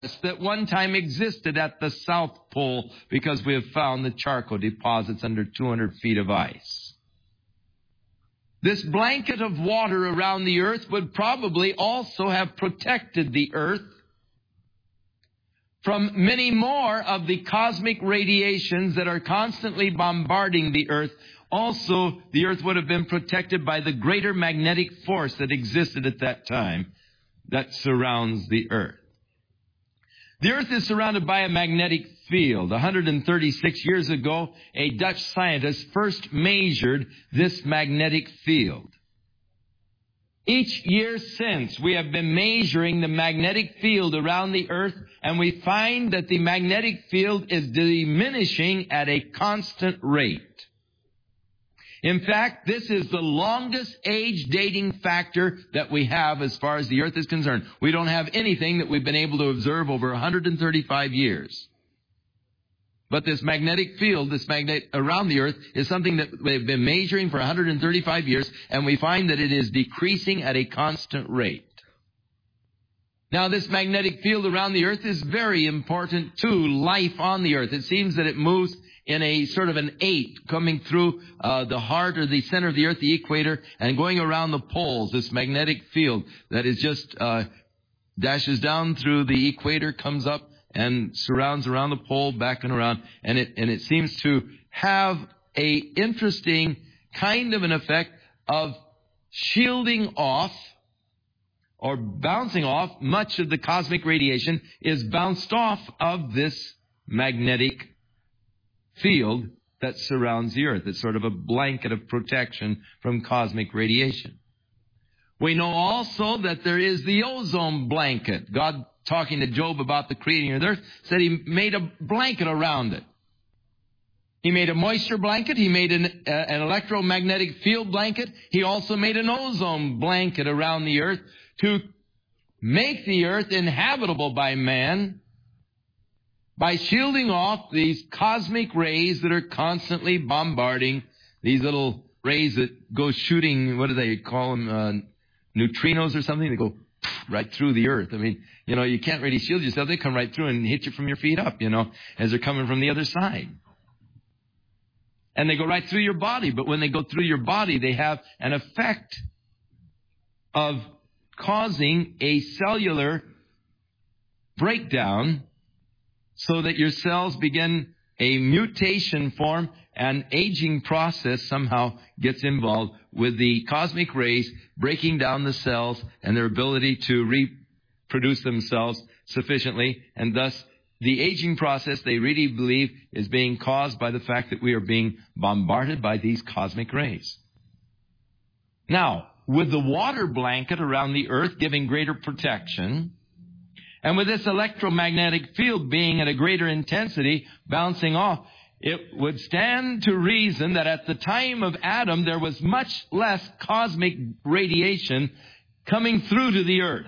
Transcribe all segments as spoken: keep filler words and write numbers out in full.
that one time existed at the South Pole because we have found the charcoal deposits under two hundred feet of ice. This blanket of water around the earth would probably also have protected the earth from many more of the cosmic radiations that are constantly bombarding the earth. Also, the earth would have been protected by the greater magnetic force that existed at that time that surrounds the earth. The earth is surrounded by a magnetic field. one hundred thirty-six years ago, a Dutch scientist first measured this magnetic field. Each year since, we have been measuring the magnetic field around the earth, and we find that the magnetic field is diminishing at a constant rate. In fact, this is the longest age dating factor that we have as far as the earth is concerned. We don't have anything that we've been able to observe over one hundred thirty-five years. But this magnetic field, this magnet around the earth, is something that we've been measuring for one hundred thirty-five years, and we find that it is decreasing at a constant rate. Now, this magnetic field around the earth is very important to life on the earth. It seems that it moves in a sort of an eight, coming through uh, the heart or the center of the earth, the equator, and going around the poles. This magnetic field that is just uh, dashes down through the equator, comes up and surrounds around the pole, back and around, and it and it seems to have a interesting kind of an effect of shielding off or bouncing off. Much of the cosmic radiation is bounced off of this magnetic field that surrounds the earth. It's sort of a blanket of protection from cosmic radiation. We know also that there is the ozone blanket. God, talking to Job about the creating of the earth, said He made a blanket around it. He made a moisture blanket. He made an, uh, an electromagnetic field blanket. He also made an ozone blanket around the earth to make the earth inhabitable by man, by shielding off these cosmic rays that are constantly bombarding, these little rays that go shooting, what do they call them, uh, neutrinos or something? They go right through the earth. I mean, you know, you can't really shield yourself. They come right through and hit you from your feet up, you know, as they're coming from the other side. And they go right through your body. But when they go through your body, they have an effect of causing a cellular breakdown, so that your cells begin a mutation form, and aging process somehow gets involved with the cosmic rays breaking down the cells and their ability to reproduce themselves sufficiently. And thus, the aging process, they really believe, is being caused by the fact that we are being bombarded by these cosmic rays. Now, with the water blanket around the earth giving greater protection, and with this electromagnetic field being at a greater intensity, bouncing off, it would stand to reason that at the time of Adam, there was much less cosmic radiation coming through to the earth,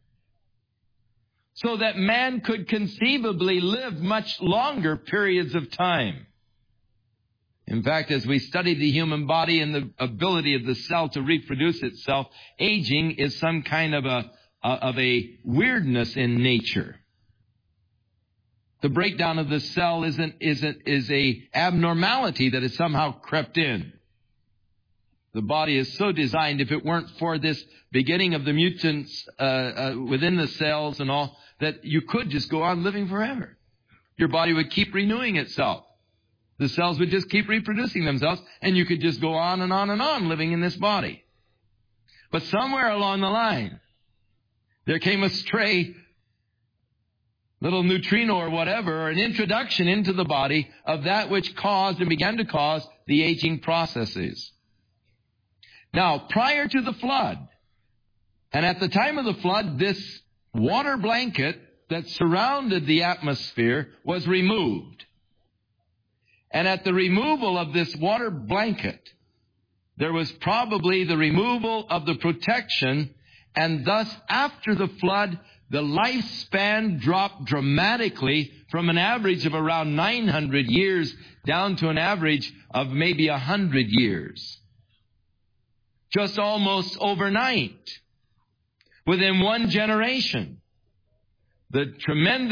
so that man could conceivably live much longer periods of time. In fact, as we study the human body and the ability of the cell to reproduce itself, aging is some kind of a of a weirdness in nature. The breakdown of the cell isn't, isn't, is a abnormality that has somehow crept in. The body is so designed, if it weren't for this beginning of the mutants uh, uh, within the cells and all, that you could just go on living forever. Your body would keep renewing itself. The cells would just keep reproducing themselves, and you could just go on and on and on living in this body. But somewhere along the line, there came a stray little neutrino or whatever, or an introduction into the body of that which caused and began to cause the aging processes. Now, prior to the flood, and at the time of the flood, this water blanket that surrounded the atmosphere was removed. And at the removal of this water blanket, there was probably the removal of the protection. And thus, after the flood, the lifespan dropped dramatically from an average of around nine hundred years down to an average of maybe one hundred years. Just almost overnight, within one generation. The tremendous